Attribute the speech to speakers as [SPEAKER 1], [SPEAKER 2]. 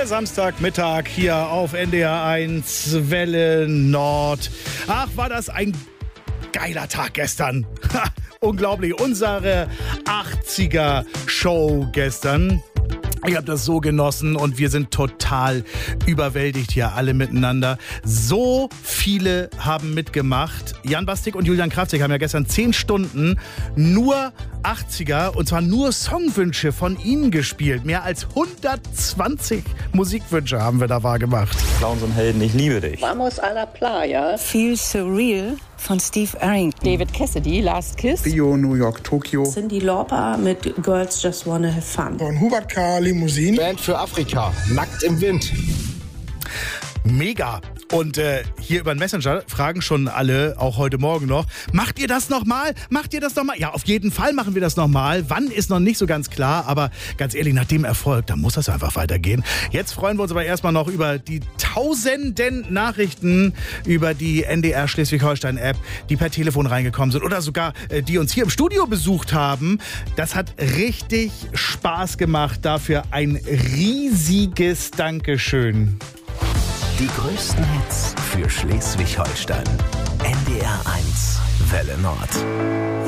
[SPEAKER 1] Samstagmittag hier auf NDR 1 Welle Nord. Ach, war das ein geiler Tag gestern. Unglaublich, unsere 80er-Show gestern. Ich habe das so genossen und wir sind total überwältigt hier alle miteinander. So viele haben mitgemacht. Jan Bastik und Julian Kraftzig haben ja gestern 10 Stunden nur 80er und zwar nur Songwünsche von ihnen gespielt. Mehr als 120 Musikwünsche haben wir da wahrgemacht.
[SPEAKER 2] Clowns und Helden, ich liebe dich.
[SPEAKER 3] Vamos a la playa.
[SPEAKER 4] Feel Surreal von Steve Arrington.
[SPEAKER 3] David Cassidy, Last Kiss.
[SPEAKER 5] Rio, New York, Tokio.
[SPEAKER 6] Cyndi Lauper mit Girls Just Wanna Have Fun.
[SPEAKER 5] Von Hubert K. Limousine.
[SPEAKER 7] Band für Afrika, Nackt im Wind.
[SPEAKER 1] Mega. Und hier über den Messenger fragen schon alle, auch heute Morgen noch, macht ihr das nochmal? Macht ihr das nochmal? Ja, auf jeden Fall machen wir das nochmal. Wann ist noch nicht so ganz klar, aber ganz ehrlich, nach dem Erfolg, da muss das einfach weitergehen. Jetzt freuen wir uns aber erstmal noch über die tausenden Nachrichten über die NDR Schleswig-Holstein-App, die per Telefon reingekommen sind oder sogar die uns hier im Studio besucht haben. Das hat richtig Spaß gemacht. Dafür ein riesiges Dankeschön.
[SPEAKER 8] Die größten Hits für Schleswig-Holstein. NDR 1 Welle Nord.